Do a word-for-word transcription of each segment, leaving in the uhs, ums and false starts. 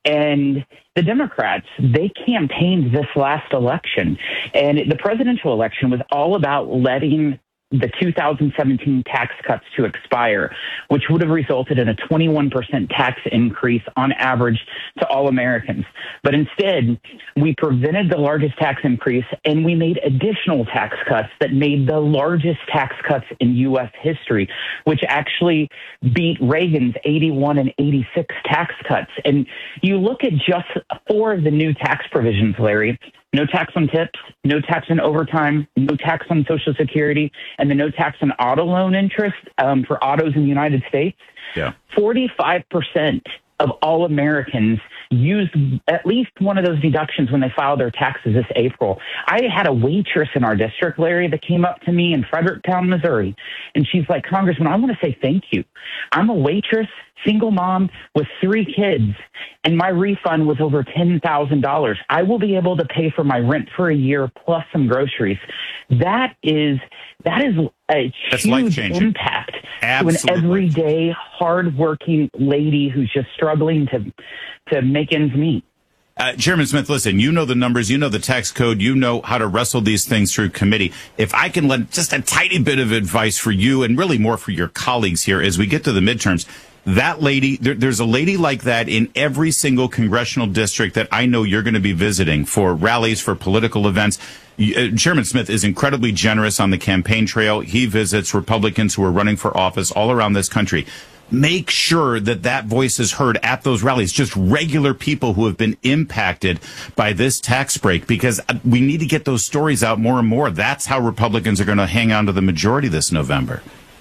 And the Democrats, they campaigned this last election. And the presidential election was all about letting the two thousand seventeen tax cuts to expire, which would have resulted in a twenty-one percent tax increase on average to all Americans. But instead, we prevented the largest tax increase, and we made additional tax cuts that made the largest tax cuts in U S history, which actually beat Reagan's eighty-one and eighty-six tax cuts. And you look at just four of the new tax provisions, Larry: no tax on tips, no tax on overtime, no tax on Social Security, and the no tax on auto loan interest um, for autos in the United States. Yeah. forty-five percent of all Americans used at least one of those deductions when they filed their taxes this April. I had a waitress in our district, Larry, that came up to me in Fredericktown, Missouri, and she's like, "Congressman, I want to say thank you. I'm a waitress, single mom with three kids, and my refund was over ten thousand dollars. I will be able to pay for my rent for a year plus some groceries." That is that is a That's huge impact Absolutely. to an everyday, hardworking lady who's just struggling to to make ends meet. Uh, Chairman Smith, listen, you know the numbers, you know the tax code, you know how to wrestle these things through committee. If I can lend just a tiny bit of advice for you, and really more for your colleagues here as we get to the midterms, that lady, there, there's a lady like that in every single congressional district that I know you're going to be visiting for rallies, for political events. Uh, Chairman Smith is incredibly generous on the campaign trail. He visits Republicans who are running for office all around this country. Make sure that that voice is heard at those rallies, just regular people who have been impacted by this tax break, because we need to get those stories out more and more. That's how Republicans are going to hang on to the majority this November.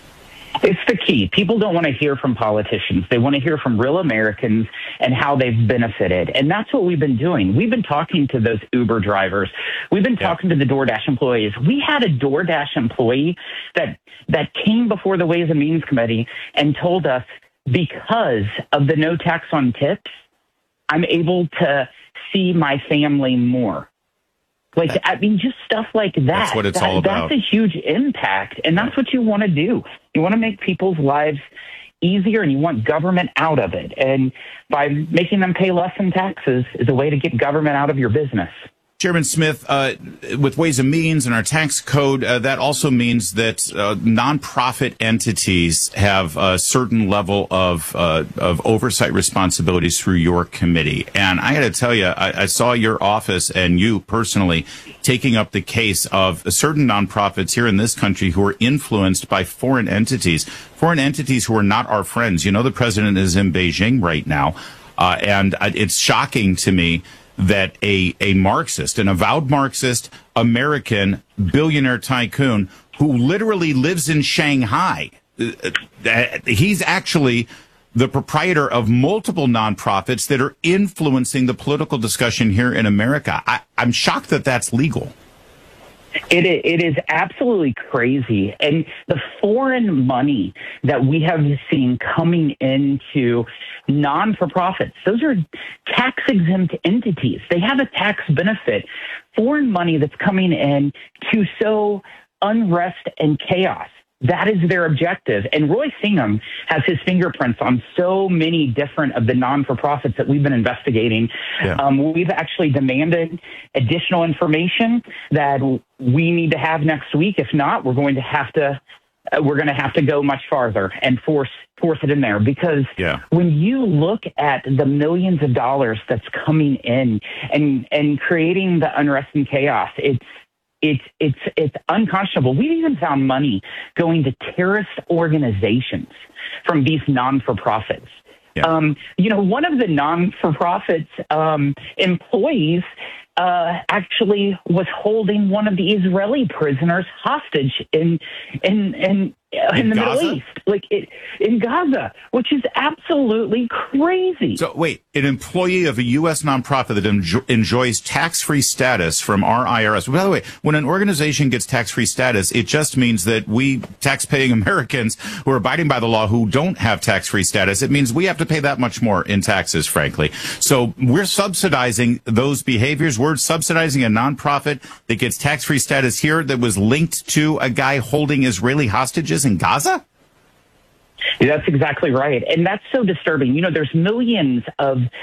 It's the key. People don't want to hear from politicians. They want to hear from real Americans and how they've benefited. And that's what we've been doing. We've been talking to those Uber drivers. We've been Yeah. talking to the DoorDash employees. We had a DoorDash employee that that came before the Ways and Means Committee and told us, because of the no tax on tips, I'm able to see my family more. Like, I mean, just stuff like that. That's what it's that, all about. That's a huge impact. And that's what you want to do. You want to make people's lives easier, and you want government out of it. And by making them pay less in taxes is a way to get government out of your business. Chairman Smith, uh, with Ways and Means and our tax code, uh, that also means that uh, nonprofit entities have a certain level of uh, of oversight responsibilities through your committee. And I got to tell you, I, I saw your office and you personally taking up the case of certain nonprofits here in this country who are influenced by foreign entities, foreign entities who are not our friends. You know, the president is in Beijing right now, uh, and it's shocking to me that a, a Marxist, an avowed Marxist American billionaire tycoon who literally lives in Shanghai, uh, he's actually the proprietor of multiple nonprofits that are influencing the political discussion here in America. I, I'm shocked that that's legal. It, it is absolutely crazy. And the foreign money that we have seen coming into non-for-profits, those are tax-exempt entities. They have a tax benefit. Foreign money that's coming in to sow unrest and chaos. That is their objective. And Roy Singham has his fingerprints on so many different of the non-for-profits that we've been investigating. Yeah. Um, we've actually demanded additional information that we need to have next week. If not, we're going to have to uh, we're going to have to go much farther and force force it in there, because yeah. when you look at the millions of dollars that's coming in and and creating the unrest and chaos, it's It's it's it's unconscionable. We've even found money going to terrorist organizations from these non-for-profits. Yeah. Um, you know, one of the non-for-profits um, employees uh, actually was holding one of the Israeli prisoners hostage in in in. In, in the Gaza? Middle East, like it, in Gaza, which is absolutely crazy. So wait, an employee of a U S nonprofit that enjo- enjoys tax-free status from our I R S. By the way, when an organization gets tax-free status, it just means that we tax-paying Americans who are abiding by the law who don't have tax-free status, it means we have to pay that much more in taxes, frankly. So we're subsidizing those behaviors. We're subsidizing a nonprofit that gets tax-free status here that was linked to a guy holding Israeli hostages in Gaza? That's exactly right. And that's so disturbing. You know, there's millions of